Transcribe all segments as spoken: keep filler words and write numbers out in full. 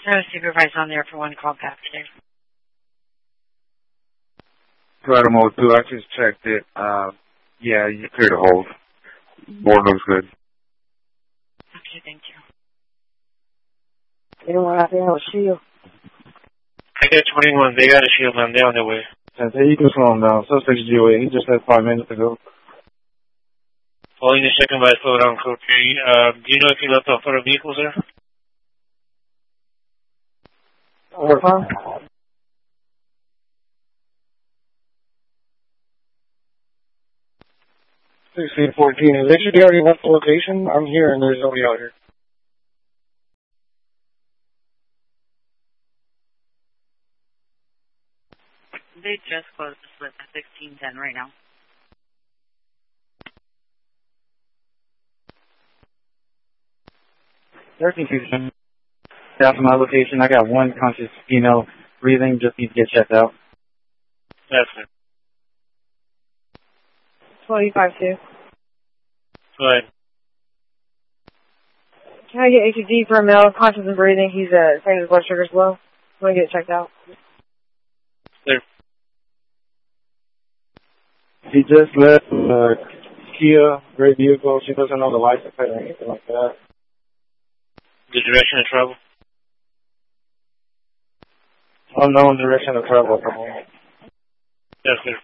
I was supervised on there for one call back today. Toronto Mode two, I just checked it. Uh, yeah, you clear to hold. Board looks good. Okay, thank you. Anyone out there with Shield? I got twenty-one. They got a Shield on. They're on their way. Hey, you can slow him down. Suspect's G O A. He just left five minutes ago. Following the second by slow down code three. Uh, do you know if he left off other vehicles there? Over time? sixteen fourteen. Is actually already left the location? I'm here and there's nobody out here. They just closed the slip at sixteen ten right now. thirteen fifteen. Down to my location. I got one conscious female breathing. Just needs to get checked out. That's it. twenty-five two. Go ahead. Can I get H D for a male, conscious and breathing? He's uh, saying his blood sugar's low. Want to get it checked out? Clear. He just left uh, Kia, great vehicle. She doesn't know the license plate or anything like that. The direction of travel? Unknown direction of travel at the moment. That's clear.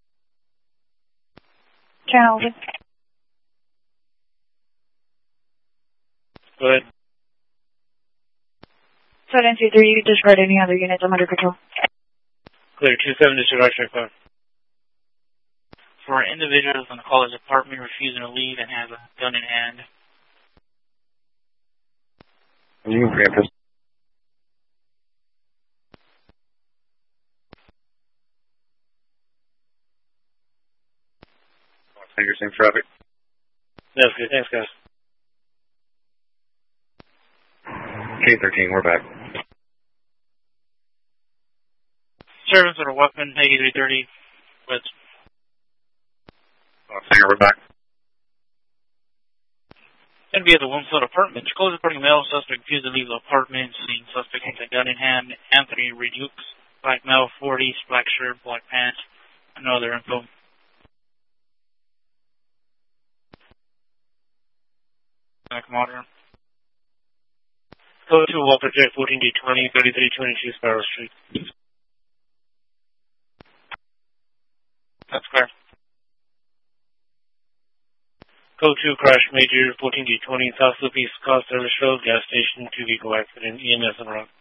Channel. Go ahead. seven two three, you can discard any other units. I'm under control. Clear. two seven, disregard check five. For individuals in the caller's apartment refusing to leave and has a gun in hand. You can grab this. Take your same traffic. That's good. Thanks, guys. K thirteen, we're back. Servants with a weapon, eighty-three thirty. But Singer, we're back. Going to be at the Wilmslow apartment. Close reporting male suspect refused to leave the apartment. Seeing suspect with a gun in hand. Anthony Redukes. Black male, forties, black shirt, black pants. No other info. Back modern. Go to Walker J, fourteen D twenty, thirty-three twenty-two Sparrow Street. That's clear. Go to Crash Major, fourteen D twenty, South Loop East Coast Service Road, gas station, two vehicle accident, E M S on route.